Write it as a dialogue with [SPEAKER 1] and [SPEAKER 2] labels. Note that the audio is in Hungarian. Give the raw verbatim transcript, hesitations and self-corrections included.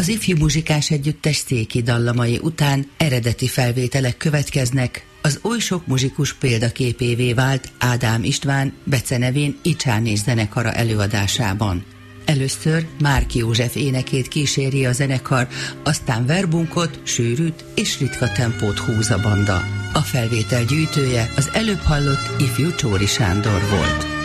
[SPEAKER 1] Az ifjú muzsikás együttes széki dallamai után eredeti felvételek következnek, az oly sok muzsikus példaképévé vált Ádám István becenevén Icsánés zenekara előadásában. Először Márki József énekét kíséri a zenekar, aztán verbunkot, sűrűt és ritka tempót húz a banda. A felvétel gyűjtője az előbb hallott ifjú Csóri Sándor volt.